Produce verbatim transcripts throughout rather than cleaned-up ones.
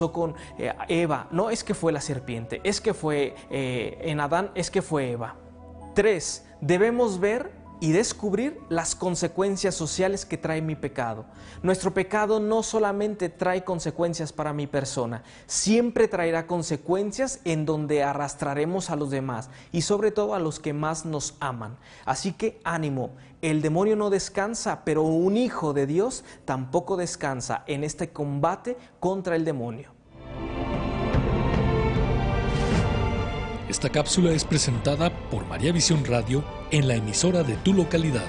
con eh, Eva, no es que fue la serpiente, es que fue eh, en Adán, es que fue Eva. Tres, debemos ver y descubrir las consecuencias sociales que trae mi pecado. Nuestro pecado no solamente trae consecuencias para mi persona, siempre traerá consecuencias en donde arrastraremos a los demás y sobre todo a los que más nos aman. Así que ánimo, el demonio no descansa, pero un hijo de Dios tampoco descansa en este combate contra el demonio. Esta cápsula es presentada por María Visión Radio en la emisora de tu localidad.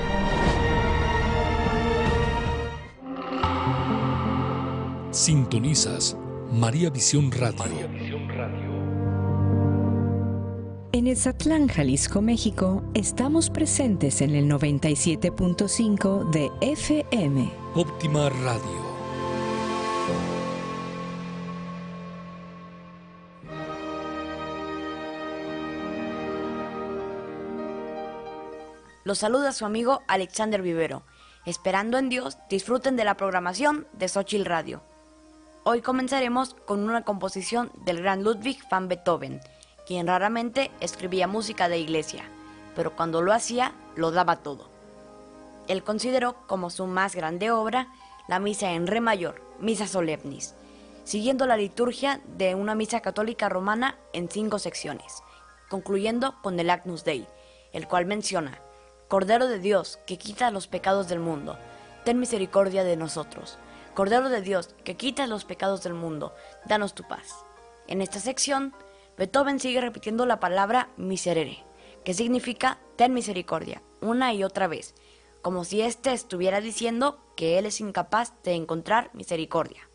Sintonizas María Visión Radio. María Visión Radio. En Etzatlán, Jalisco, México, estamos presentes en el noventa y siete punto cinco de F M. Óptima Radio. Los saluda su amigo Alexander Vivero. Esperando en Dios, disfruten de la programación de Xochitl Radio. Hoy comenzaremos con una composición del gran Ludwig van Beethoven, quien raramente escribía música de iglesia, pero cuando lo hacía, lo daba todo. Él consideró como su más grande obra la misa en re mayor, Missa Solemnis, siguiendo la liturgia de una misa católica romana en cinco secciones, concluyendo con el Agnus Dei, el cual menciona: Cordero de Dios, que quita los pecados del mundo, ten misericordia de nosotros. Cordero de Dios, que quitas los pecados del mundo, danos tu paz. En esta sección, Beethoven sigue repitiendo la palabra miserere, que significa ten misericordia, una y otra vez, como si éste estuviera diciendo que él es incapaz de encontrar misericordia.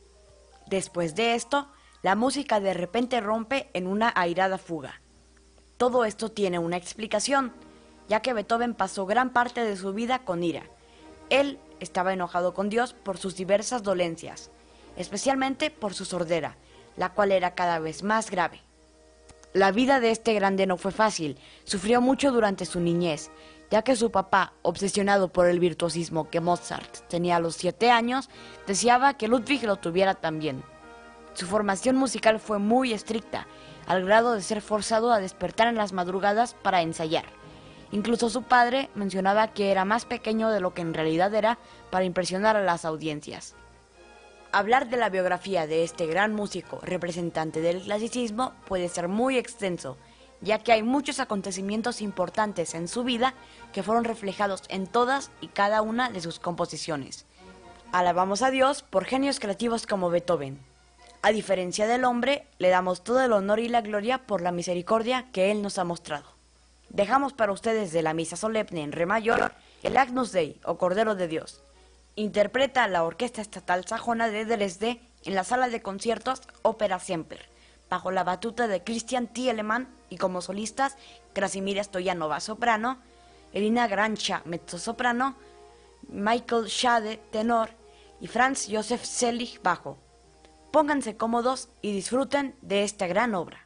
Después de esto, la música de repente rompe en una airada fuga. Todo esto tiene una explicación, ya que Beethoven pasó gran parte de su vida con ira. Él estaba enojado con Dios por sus diversas dolencias, especialmente por su sordera, la cual era cada vez más grave. La vida de este grande no fue fácil, sufrió mucho durante su niñez, ya que su papá, obsesionado por el virtuosismo que Mozart tenía a los siete años, deseaba que Ludwig lo tuviera también. Su formación musical fue muy estricta, al grado de ser forzado a despertar en las madrugadas para ensayar. Incluso su padre mencionaba que era más pequeño de lo que en realidad era para impresionar a las audiencias. Hablar de la biografía de este gran músico representante del clasicismo puede ser muy extenso, ya que hay muchos acontecimientos importantes en su vida que fueron reflejados en todas y cada una de sus composiciones. Alabamos a Dios por genios creativos como Beethoven. A diferencia del hombre, le damos todo el honor y la gloria por la misericordia que Él nos ha mostrado. Dejamos para ustedes de la misa solemne en re mayor el Agnus Dei o Cordero de Dios. Interpreta la Orquesta Estatal Sajona de Dresde en la sala de conciertos Ópera Semper, bajo la batuta de Christian Thielemann y como solistas Krasimira Stoyanova soprano, Elina Grancha mezzosoprano, Michael Schade tenor y Franz Josef Selig bajo. Pónganse cómodos y disfruten de esta gran obra.